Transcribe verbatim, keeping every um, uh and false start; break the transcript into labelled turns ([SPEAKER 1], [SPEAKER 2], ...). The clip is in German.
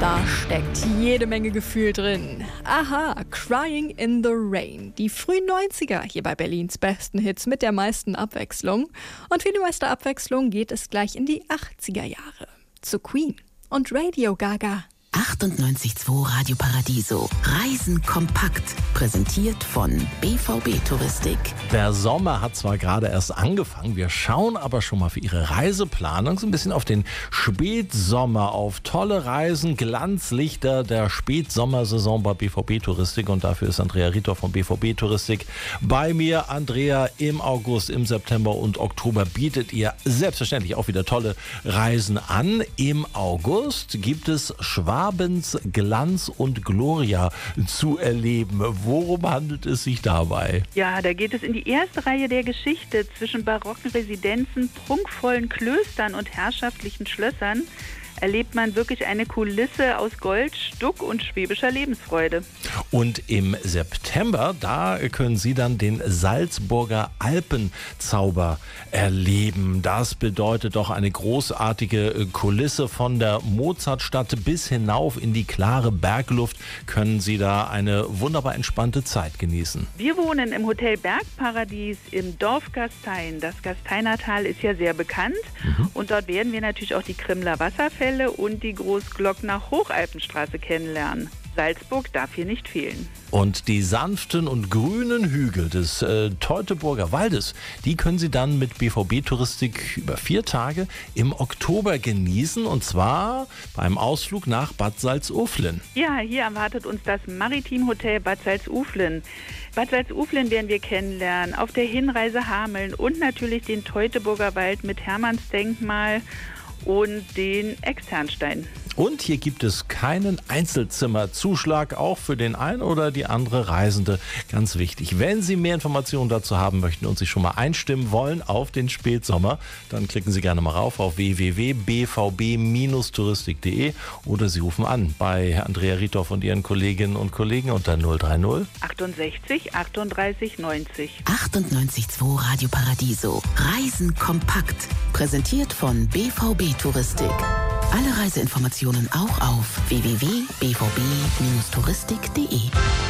[SPEAKER 1] Da steckt jede Menge Gefühl drin. Aha, Crying in the Rain. Die frühen neunziger hier bei Berlins besten Hits mit der meisten Abwechslung. Und für die meiste Abwechslung geht es gleich in die achtziger Jahre. Zu Queen und Radio Gaga.
[SPEAKER 2] achtundneunzig Komma zwei Radio Paradiso. Reisen kompakt. Präsentiert von B V B Touristik.
[SPEAKER 3] Der Sommer hat zwar gerade erst angefangen, wir schauen aber schon mal für Ihre Reiseplanung so ein bisschen auf den Spätsommer, auf tolle Reisen, Glanzlichter der Spätsommersaison bei B V B Touristik. Und dafür ist Andrea Rietor von B V B Touristik bei mir. Andrea, im August, im September und Oktober bietet ihr selbstverständlich auch wieder tolle Reisen an. Im August gibt es Schwabens Glanz und Gloria zu erleben. Worum handelt es sich dabei?
[SPEAKER 4] Ja, da geht es in die erste Reihe der Geschichte zwischen barocken Residenzen, prunkvollen Klöstern und herrschaftlichen Schlössern. Erlebt man wirklich eine Kulisse aus Gold, Stuck und schwäbischer Lebensfreude.
[SPEAKER 3] Und im September, da können Sie dann den Salzburger Alpenzauber erleben. Das bedeutet doch eine großartige Kulisse von der Mozartstadt bis hinauf in die klare Bergluft. Können Sie da eine wunderbar entspannte Zeit genießen.
[SPEAKER 4] Wir wohnen im Hotel Bergparadies im Dorf Gastein. Das Gasteinertal ist ja sehr bekannt. Mhm. Und dort werden wir natürlich auch die Krimler Wasserfälle und die Großglockner Hochalpenstraße kennenlernen. Salzburg darf hier nicht fehlen.
[SPEAKER 3] Und die sanften und grünen Hügel des äh, Teutoburger Waldes, die können Sie dann mit B V B Touristik über vier Tage im Oktober genießen. Und zwar beim Ausflug nach Bad Salzuflen.
[SPEAKER 4] Ja, hier erwartet uns das Maritimhotel Bad Salzuflen. Bad Salzuflen werden wir kennenlernen, auf der Hinreise Hameln und natürlich den Teutoburger Wald mit Hermannsdenkmal und den Externstein.
[SPEAKER 3] Und hier gibt es keinen Einzelzimmerzuschlag, auch für den einen oder die andere Reisende. Ganz wichtig. Wenn Sie mehr Informationen dazu haben möchten und sich schon mal einstimmen wollen auf den Spätsommer, dann klicken Sie gerne mal rauf auf w w w punkt b v b touristik punkt d e oder Sie rufen an bei Andrea Rietor und Ihren Kolleginnen und Kollegen unter null drei null
[SPEAKER 4] achtundsechzig achtunddreißig neunzig.
[SPEAKER 2] achtundneunzig Komma zwei Radio Paradiso. Reisen kompakt. Präsentiert von B V B Touristik. Alle Reiseinformationen auch auf w w w punkt b v b touristik punkt d e.